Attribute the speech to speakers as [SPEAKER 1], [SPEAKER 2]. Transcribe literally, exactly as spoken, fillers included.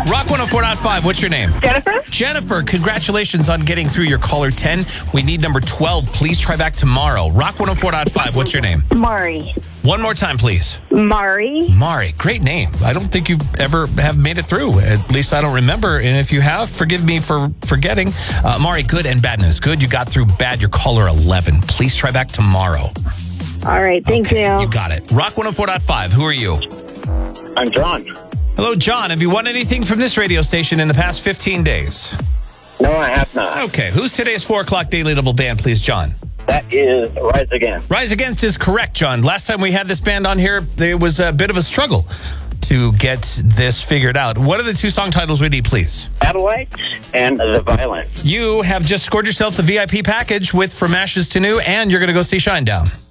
[SPEAKER 1] Rock one oh four point five, what's your name?
[SPEAKER 2] Jennifer?
[SPEAKER 1] Jennifer, congratulations on getting through your caller ten. We need number twelve. Please try back tomorrow. Rock one oh four point five, what's your name?
[SPEAKER 2] Mari.
[SPEAKER 1] One more time, please.
[SPEAKER 2] Mari.
[SPEAKER 1] Mari, great name. I don't think you've ever have made it through. At least I don't remember. And if you have, forgive me for forgetting. Uh, Mari, good and bad news. Good, you got through. Bad, you're caller eleven. Please try back tomorrow.
[SPEAKER 2] All right, thank
[SPEAKER 1] Okay,
[SPEAKER 2] you.
[SPEAKER 1] You got it. Rock one oh four point five, who are you?
[SPEAKER 3] I'm John.
[SPEAKER 1] Hello, John. Have you won anything from this radio station in the past fifteen days?
[SPEAKER 3] No, I have not.
[SPEAKER 1] Okay, who's today's four o'clock Daily Double band, please, John?
[SPEAKER 3] That is Rise Again.
[SPEAKER 1] Rise Against is correct, John. Last time we had this band on here, there was a bit of a struggle to get this figured out. What are the two song titles we need, please?
[SPEAKER 3] Satellite and The Violence.
[SPEAKER 1] You have just scored yourself the V I P package with From Ashes to New, and you're going to go see Shinedown.